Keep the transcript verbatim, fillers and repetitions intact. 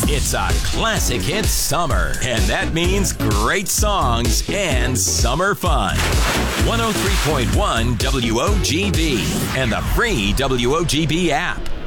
It's a classic hit summer, and that means great songs and summer fun. one oh three point one W O G B and the free W O G B app.